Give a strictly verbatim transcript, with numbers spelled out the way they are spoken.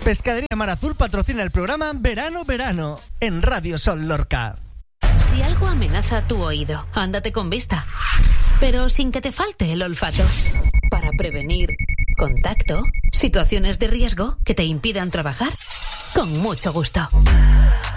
Pescadería Mar Azul patrocina el programa Verano Verano en Radio Sol Lorca. Si algo amenaza tu oído, ándate con Vista, pero sin que te falte el olfato. Para prevenir contacto, situaciones de riesgo que te impidan trabajar, con mucho gusto.